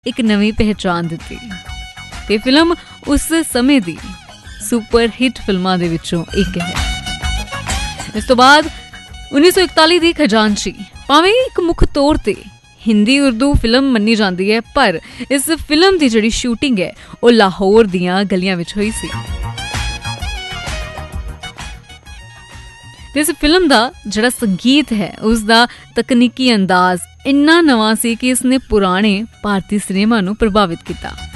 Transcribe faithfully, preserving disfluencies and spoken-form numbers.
ਇੱਕ ਨਵੀਂ ਪਹਿਚਾਣ ਦਿੱਤੀ ਤੇ ਫਿਲਮ ਉਸ ਸਮੇਂ ਦੀ ਸੁਪਰ ਹਿੱਟ ਫਿਲਮਾਂ ਦੇ ਵਿੱਚੋਂ ਇੱਕ ਹੈ। ਇਸ ਤੋਂ ਬਾਅਦ ਉੱਨੀ ਸੌ ਇਕਤਾਲੀ ਦੀ ਖਜ਼ਾਨਚੀ ਭਾਵੇਂ ਇੱਕ ਮੁੱਖ ਤੌਰ ਤੇ ਹਿੰਦੀ ਉਰਦੂ ਫਿਲਮ ਮੰਨੀ ਜਾਂਦੀ ਹੈ, ਪਰ ਇਸ ਫਿਲਮ ਦੀ ਜਿਹੜੀ ਸ਼ੂਟਿੰਗ ਹੈ ਉਹ ਲਾਹੌਰ ਦੀਆਂ ਗਲੀਆਂ ਵਿੱਚ ਹੋਈ ਸੀ। ਇਸ ਫਿਲਮ ਦਾ ਜਿਹੜਾ ਸੰਗੀਤ ਹੈ ਉਸ ਦਾ ਤਕਨੀਕੀ ਅੰਦਾਜ਼ ਇੰਨਾ ਨਵਾਂ ਸੀ ਕਿ ਇਸਨੇ ਪੁਰਾਣੇ ਭਾਰਤੀ ਸਿਨੇਮਾ ਨੂੰ ਪ੍ਰਭਾਵਿਤ ਕੀਤਾ।